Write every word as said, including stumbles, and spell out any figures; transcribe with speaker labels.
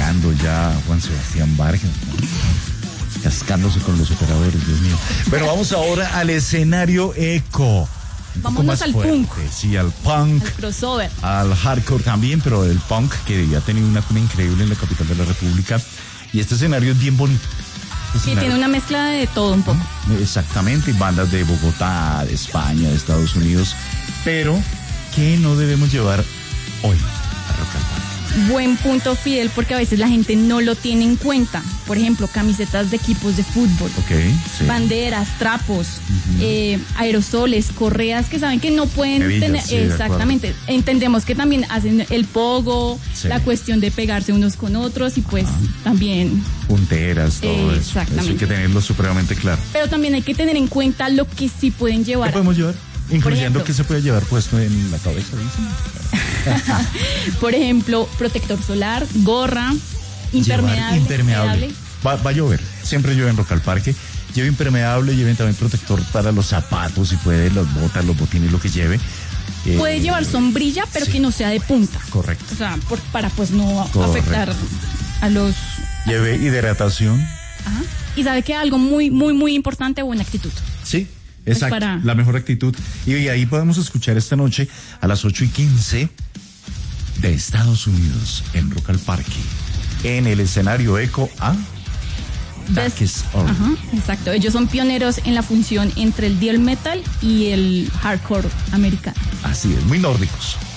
Speaker 1: llegando ya Juan Sebastián Vargas, ¿no? Cascándose con los operadores, Dios mío. Pero vamos ahora al escenario eco.
Speaker 2: Vámonos al
Speaker 1: fuerte,
Speaker 2: punk.
Speaker 1: Sí, al punk.
Speaker 2: Al crossover.
Speaker 1: Al hardcore también, pero el punk que ya ha tenido una cuna increíble en la capital de la República. Y este escenario es bien bonito. Este
Speaker 2: Sí,
Speaker 1: escenario...
Speaker 2: tiene una mezcla de todo un poco.
Speaker 1: Exactamente, bandas de Bogotá, de España, de Estados Unidos. Pero, ¿qué no debemos llevar hoy a Rock al Parque?
Speaker 2: Buen punto, Fidel, porque a veces la gente no lo tiene en cuenta. Por ejemplo, camisetas de equipos de fútbol,
Speaker 1: Okay, sí.
Speaker 2: banderas, trapos, uh-huh. eh, aerosoles, correas que saben que no pueden
Speaker 1: Hebillas,
Speaker 2: tener.
Speaker 1: sí,
Speaker 2: exactamente. Entendemos que también hacen el pogo, sí. la cuestión de pegarse unos con otros y pues uh-huh. también.
Speaker 1: Punteras, todo
Speaker 2: eh,
Speaker 1: eso.
Speaker 2: Exactamente.
Speaker 1: Eso hay que tenerlo supremamente claro.
Speaker 2: Pero también hay que tener en cuenta lo que sí pueden llevar.
Speaker 1: ¿Qué podemos llevar? Incluyendo
Speaker 2: ejemplo,
Speaker 1: que se puede llevar puesto en la cabeza, dicen.
Speaker 2: Por ejemplo, protector solar, gorra, impermeable.
Speaker 1: Impermeable. Va, va a llover, siempre llueve en Rock al Parque. Lleve impermeable, lleven también protector para los zapatos, si puede, las botas, los botines, lo que lleve.
Speaker 2: Puede eh, llevar sombrilla, pero sí. que no sea de punta.
Speaker 1: Correcto.
Speaker 2: O sea, por, para pues no Correcto. afectar a los...
Speaker 1: Lleve hidratación.
Speaker 2: Ajá. Y sabe que algo muy, muy, muy importante, buena actitud.
Speaker 1: Sí. Exacto, para... la mejor actitud. Y, y ahí podemos escuchar esta noche a las ocho y quince de Estados Unidos en Rock al Parque, en el escenario eco a
Speaker 2: Darkest Hour. Ajá, exacto, ellos son pioneros en la función entre el death metal y el hardcore americano.
Speaker 1: Así es, muy nórdicos.